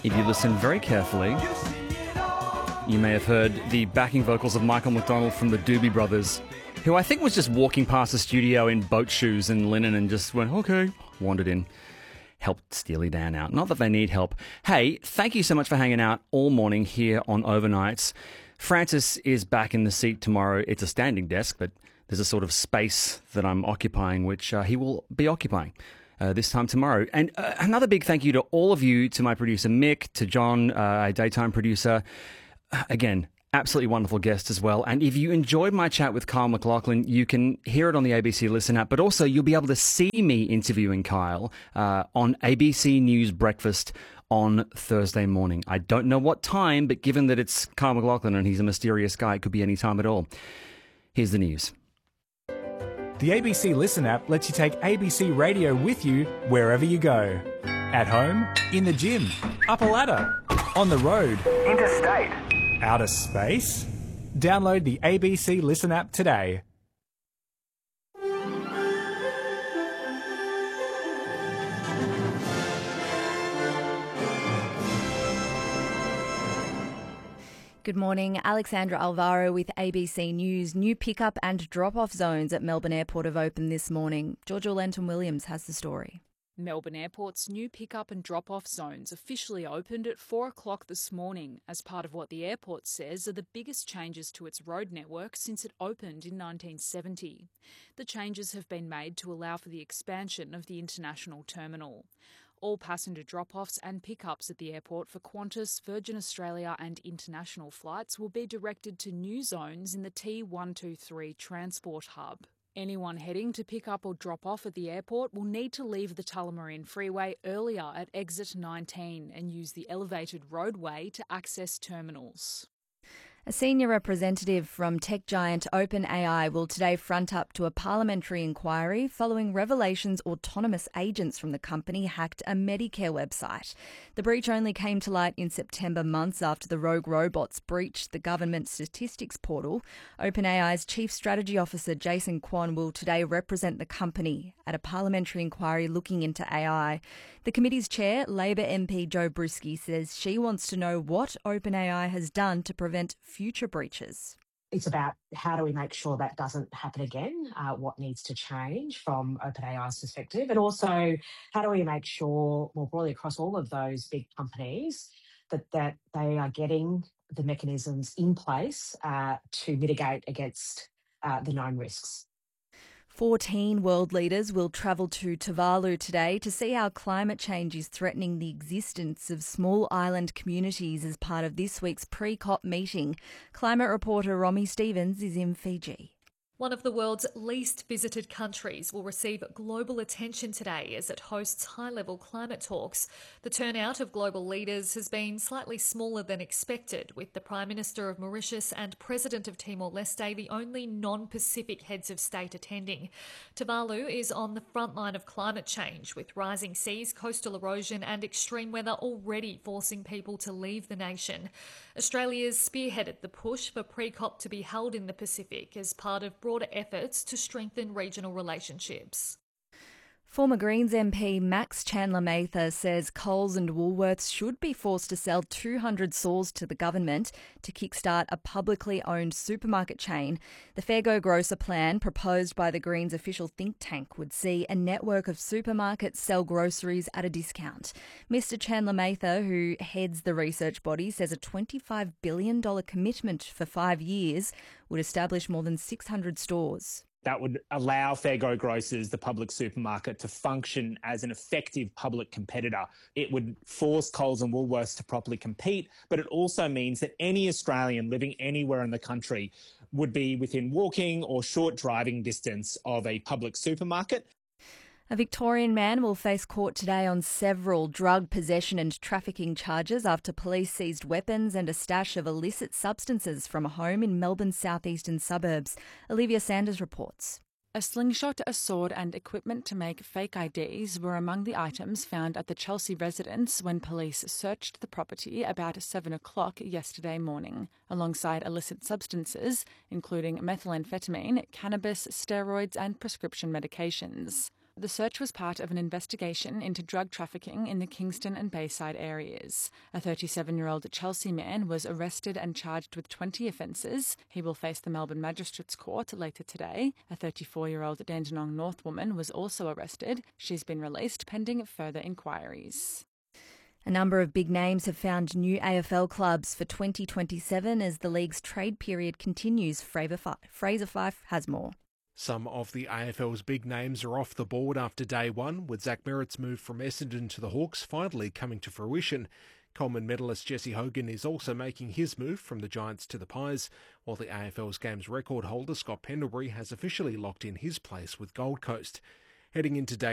If you listen very carefully, you may have heard the backing vocals of Michael McDonald from the Doobie Brothers, who I think was just walking past the studio in boat shoes and linen and just went, okay, wandered in. Helped Steely Dan out. Not that they need help. Hey, thank you so much for hanging out all morning here on Overnights. Francis is back in the seat tomorrow. It's a standing desk, but there's a sort of space that I'm occupying, which he will be occupying this time tomorrow. And another big thank you to all of you, to my producer Mick, to John, a daytime producer. Again, absolutely wonderful guest as well. And if you enjoyed my chat with Kyle MacLachlan, you can hear it on the ABC Listen app, but also you'll be able to see me interviewing Kyle on ABC News Breakfast on Thursday morning. I don't know what time, but given that it's Kyle MacLachlan and he's a mysterious guy, it could be any time at all. Here's the news. The ABC Listen app lets you take ABC Radio with you wherever you go. At home, in the gym, up a ladder, on the road, interstate, outer space. Download the ABC Listen app today. Good morning. Alexandra Alvaro with ABC News. New pick-up and drop-off zones at Melbourne Airport have opened this morning. Georgia Lenton-Williams has the story. Melbourne Airport's new pick-up and drop-off zones officially opened at 4 o'clock this morning as part of what the airport says are the biggest changes to its road network since it opened in 1970. The changes have been made to allow for the expansion of the international terminal. All passenger drop-offs and pick-ups at the airport for Qantas, Virgin Australia and international flights will be directed to new zones in the T123 transport hub. Anyone heading to pick up or drop off at the airport will need to leave the Tullamarine Freeway earlier at exit 19 and use the elevated roadway to access terminals. A senior representative from tech giant OpenAI will today front up to a parliamentary inquiry following revelations autonomous agents from the company hacked a Medicare website. The breach only came to light in September, months after the rogue robots breached the government statistics portal. OpenAI's Chief Strategy Officer Jason Kwon will today represent the company at a parliamentary inquiry looking into AI. The committee's chair, Labor MP Jo Brisky, says she wants to know what OpenAI has done to prevent future breaches. It's about how do we make sure that doesn't happen again, what needs to change from OpenAI's perspective, and also how do we make sure more broadly across all of those big companies that they are getting the mechanisms in place to mitigate against the known risks. 14 world leaders will travel to Tuvalu today to see how climate change is threatening the existence of small island communities as part of this week's pre-COP meeting. Climate reporter Romy Stevens is in Fiji. One of the world's least visited countries will receive global attention today as it hosts high-level climate talks. The turnout of global leaders has been slightly smaller than expected, with the Prime Minister of Mauritius and President of Timor-Leste the only non-Pacific heads of state attending. Tuvalu is on the front line of climate change, with rising seas, coastal erosion and extreme weather already forcing people to leave the nation. Australia's spearheaded the push for pre-COP to be held in the Pacific as part of broader efforts to strengthen regional relationships. Former Greens MP Max Chandler-Mather says Coles and Woolworths should be forced to sell 200 stores to the government to kickstart a publicly owned supermarket chain. The Fair Go Grocer plan, proposed by the Greens' official think tank, would see a network of supermarkets sell groceries at a discount. Mr Chandler-Mather, who heads the research body, says a $25 billion commitment for 5 years would establish more than 600 stores. That would allow Fair Go Grocers, the public supermarket, to function as an effective public competitor. It would force Coles and Woolworths to properly compete, but it also means that any Australian living anywhere in the country would be within walking or short driving distance of a public supermarket. A Victorian man will face court today on several drug possession and trafficking charges after police seized weapons and a stash of illicit substances from a home in Melbourne's southeastern suburbs. Olivia Sanders reports. A slingshot, a sword and equipment to make fake IDs were among the items found at the Chelsea residence when police searched the property about 7 o'clock yesterday morning, alongside illicit substances, including methamphetamine, cannabis, steroids and prescription medications. The search was part of an investigation into drug trafficking in the Kingston and Bayside areas. A 37-year-old Chelsea man was arrested and charged with 20 offences. He will face the Melbourne Magistrates Court later today. A 34-year-old Dandenong North woman was also arrested. She's been released pending further inquiries. A number of big names have found new AFL clubs for 2027 as the league's trade period continues. Fraser Fyfe has more. Some of the AFL's big names are off the board after day one, with Zach Merritt's move from Essendon to the Hawks finally coming to fruition. Coleman medalist Jesse Hogan is also making his move from the Giants to the Pies, while the AFL's games record holder Scott Pendlebury has officially locked in his place with Gold Coast. Heading into day